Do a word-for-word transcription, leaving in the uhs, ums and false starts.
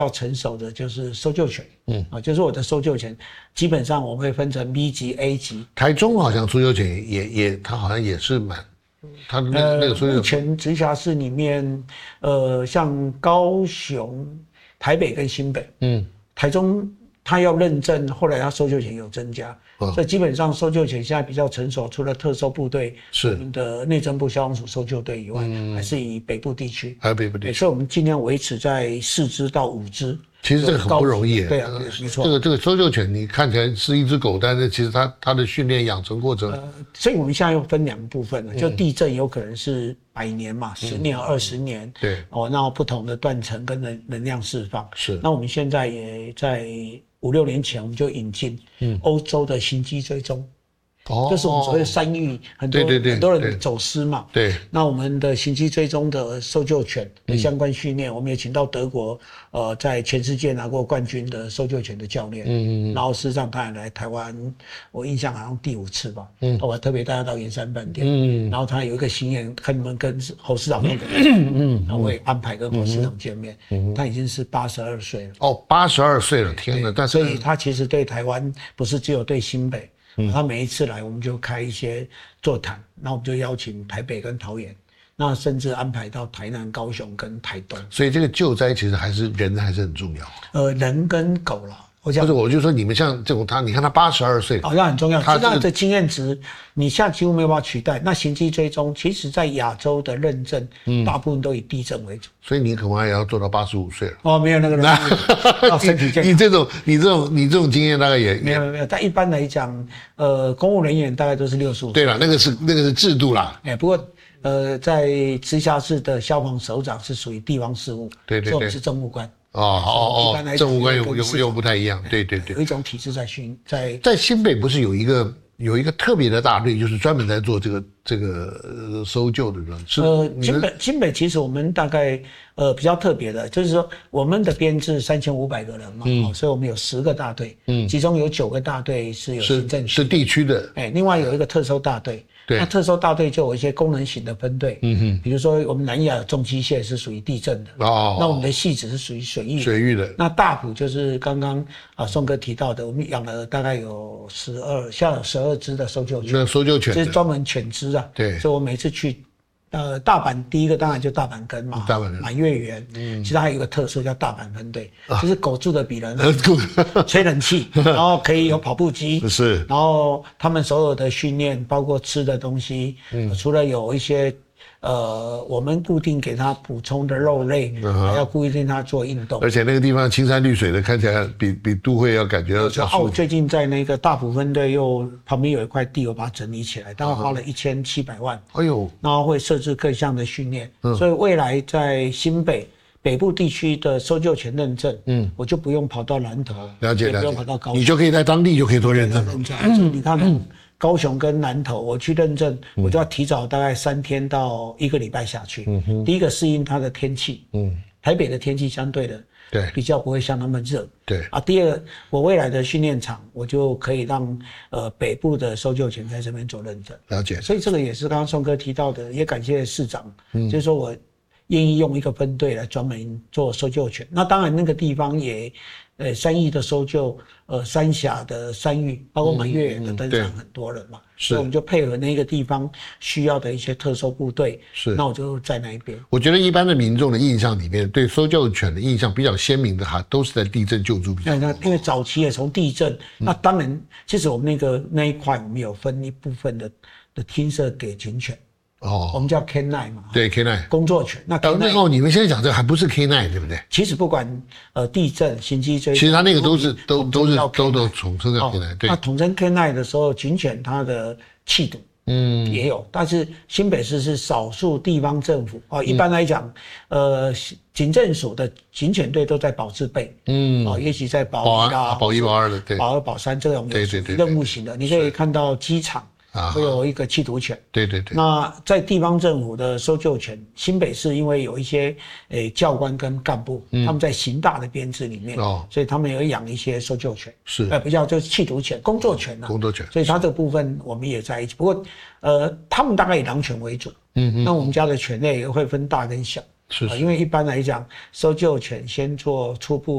较成熟的就是搜救犬，嗯啊，就是我的搜救犬，基本上我们会分成 B 级、A 级。 台中好像搜救犬也也，它好像也是蛮，它那呃， 那个搜救目前直辖市里面，呃，像高雄、台北跟新北，嗯，台中它要认证，后来它搜救犬有增加。所以基本上搜救犬现在比较成熟，除了特搜部队，是我们的内政部消防署搜救队以外，嗯、还是以北部地区， 还有北部地区， 所以我们尽量维持在四只到五只。 其实这个很不容易， 对啊，没错。 这个这个搜救犬，你看起来是一只狗，但是其实它它的训练养成过程， 呃，所以我们现在又分两个部分了，就地震有可能是百年嘛，十、嗯、年、二十年，对，哦，那不同的断层跟能能量释放是。那我们现在也在五六年前我们就引进欧洲的行迹追踪。哦，就是我们所谓的山域，很多对对对很多人走失嘛。对，那我们的行迹追踪的搜救犬的相关训练，嗯、我们也请到德国，呃，在全世界拿过冠军的搜救犬的教练。嗯嗯。然后事实上他也来台湾，我印象好像第五次吧。嗯。我特别带他到圆山饭店。嗯。然后他有一个心愿，看你们跟侯市长弄个。嗯嗯。然后我也安排跟侯市长见面。嗯。他已经是八十二岁了。 哦，八十二岁了，天哪！但是所以他其实对台湾不是只有对新北。嗯、他每一次来，我们就开一些座谈，那我们就邀请台北跟桃园，那甚至安排到台南、高雄跟台东。 所以这个救灾其实还是人还是很重要。 呃，人跟狗啦。 不是，我就说你们像这种他，你看他八十二岁， 哦，那很重要。他这的经验值，你现在几乎没有办法取代。那行迹追踪，其实在亚洲的认证，嗯，大部分都以地震为主。 所以你恐怕也要做到八十五岁了。 哦，没有那个人，身体健康。 你这种，你这种，你这种经验大概也没有没有。但一般来讲，呃，公务人员大概都是六十五岁。 对了，那个是那个是制度啦。 哎，不过呃，在直辖市的消防首长是属于地方事务，对对对，所以我们是政务官。 哦哦哦，政务官又又又不太一样，对对对， 有一种体制在训在在新北不是有一个有一个特别的大队，就是专门在做这个这个呃搜救的人。是呃，新北新北其实我们大概呃比较特别的，就是说我们的编制三千五百个人嘛，嗯、哦，所以我们有十个大队，嗯，其中有九个大队是有行政是是地区的， 哎，另外有一个特搜大队。那特搜大队就有一些功能型的分队，嗯哼，比如说我们南亚重机械是属于地震的，哦，那我们的戏子是属于水域的， 水域的。 那大埔就是刚刚啊宋哥提到的，我们养了大概有十二，现在有十二只的搜救犬， 那搜救犬这是专门犬只啊，对，所以我每次去。呃，大阪第一个当然就大阪根嘛，大阪根、满月园，嗯，其实还有一个特色叫大阪分队，啊、就是狗住的比人吹冷气，然后可以有跑步机，是，然后他们所有的训练，包括吃的东西，嗯，呃、除了有一些。呃，我们固定给他补充的肉类，嗯、还要固定他做运动。 而且那个地方青山绿水的，看起来比比都会要感觉要要。哦，我最近在那个大埔分队又旁边有一块地，我把它整理起来，大概花了一千七百万。哎呦，然后会设置各项的训练，嗯、所以未来在新北北部地区的搜救犬认证，嗯，我就不用跑到南投， 了解了解， 不用跑到高雄， 你就可以在当地就可以做认证了。 认证，嗯、你看。嗯高雄跟南投，我去认证，我就要提早大概三天到一个礼拜下去。嗯、第一个适应它的天气，嗯，台北的天气相对的，对，比较不会像那么热。对啊，第二个，我未来的训练场，我就可以让呃北部的搜救犬在这边做认证。 了解。 所以这个也是刚刚宋哥提到的，也感谢市长，嗯、就是说我愿意用一个分队来专门做搜救犬。那当然那个地方也。呃，山域的搜救，呃，三峡的山域，包括满月园的登场很多人嘛，嗯、所以我们就配合那个地方需要的一些特搜部队，是，那我就在那一边。 我觉得一般的民众的印象里面，对搜救犬的印象比较鲜明的哈，都是在地震救助比较多。 因为早期也从地震，嗯、那当然，其实我们那个那一块，我们有分一部分的的听舍给警犬。哦，我们叫 K 九 嘛， 对 K 九工作犬。那那哦，你们现在讲这个还不是 K 九 对不对？ 其实不管呃地震、行迹追踪， 其实它那个都是都都是都都统称叫 K 九。对， 那统称 K 九 的时候，警犬它的气度嗯也有，但是新北市是少数地方政府哦。一般来讲，嗯、呃，警政署的警犬队都在保自备，嗯，哦，也许在保一啊、 保一、保二的，对， 保二、保三这种对对对任务型的，你可以看到机场。会有一个缉毒犬， 对对对。 那在地方政府的搜救犬，新北市因为有一些诶、欸、教官跟干部，嗯、他们在刑大的编制里面，哦，所以他们有养一些搜救犬，是，呃，不叫就是缉毒犬、工作犬啊， 工作犬。 所以它这个部分我们也在一起，不过呃，他们大概以狼犬为主，嗯嗯。那我们家的犬类也会分大跟小，是是、呃，因为一般来讲，搜救犬先做初步。